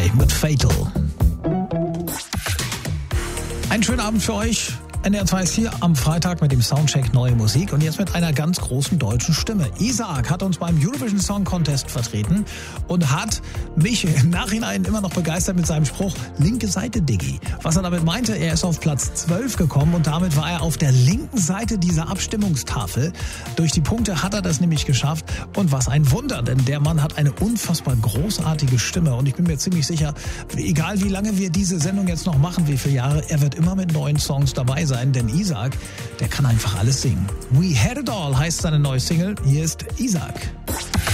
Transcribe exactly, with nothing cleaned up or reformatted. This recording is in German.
Sky mit Fatal. Einen schönen Abend für euch. N D R zwei ist hier am Freitag mit dem Soundcheck Neue Musik und jetzt mit einer ganz großen deutschen Stimme. Isaac hat uns beim Eurovision Song Contest vertreten und hat mich im Nachhinein immer noch begeistert mit seinem Spruch, linke Seite Diggi. Was er damit meinte, er ist auf Platz zwölf gekommen und damit war er auf der linken Seite dieser Abstimmungstafel. Durch die Punkte hat er das nämlich geschafft und was ein Wunder, denn der Mann hat eine unfassbar großartige Stimme und ich bin mir ziemlich sicher, egal wie lange wir diese Sendung jetzt noch machen, wie viele Jahre, er wird immer mit neuen Songs dabei sein. Denn Isaac, der kann einfach alles singen. We Had It All heißt seine neue Single. Hier ist Isaac.